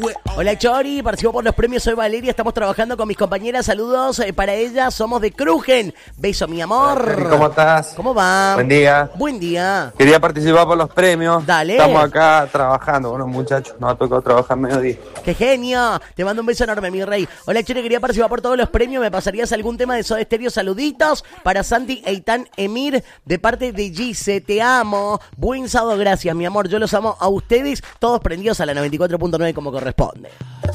Hola Chori, participo por los premios, soy Valeria, estamos trabajando con mis compañeras, saludos para ellas, somos de Crujen. Beso mi amor. ¿Cómo estás? ¿Cómo va? Buen día. Buen día. Quería participar por los premios. Dale. Estamos acá trabajando, bueno muchachos, nos ha tocado trabajar mediodía. ¡Qué genio! Te mando un beso enorme, mi rey. Hola Chori, quería participar por todos los premios, ¿me pasarías algún tema de Soda Stereo? Saluditos para Santi Eitan Emir de parte de Gise, te amo. Buen sábado, gracias mi amor, yo los amo a ustedes, todos prendidos a la 94.9 como corresponde.